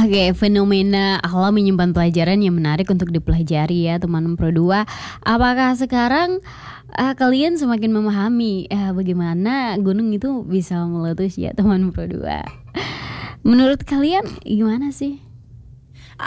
Oke, fenomena alam menyimpan pelajaran yang menarik untuk dipelajari ya teman Pro 2. Apakah sekarang kalian semakin memahami bagaimana gunung itu bisa meletus ya teman Pro 2? Menurut kalian gimana sih?